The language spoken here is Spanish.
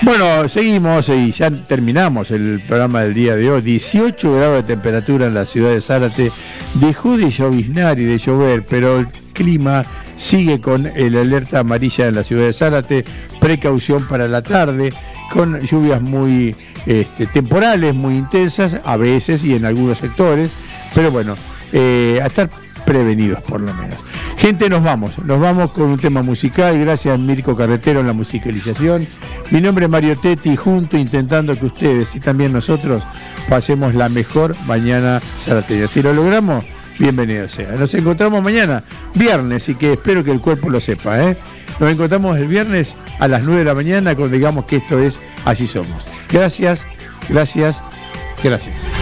Bueno, seguimos y ya terminamos el programa del día de hoy. 18 grados de temperatura en la ciudad de Zárate. Dejó de lloviznar y de llover, pero el clima sigue con el alerta amarilla en la ciudad de Zárate. Precaución para la tarde, con lluvias muy temporales, muy intensas, a veces y en algunos sectores. Pero bueno, a estar prevenidos por lo menos. Gente, nos vamos con un tema musical. Gracias Mirko Carretero en la musicalización. Mi nombre es Mario Tetti, junto intentando que ustedes y también nosotros pasemos la mejor mañana zarateña. Si lo logramos, bienvenido sea. Nos encontramos mañana, viernes, y que espero que el cuerpo lo sepa, Nos encontramos el viernes a las 9 de la mañana cuando digamos que esto es Así Somos. Gracias.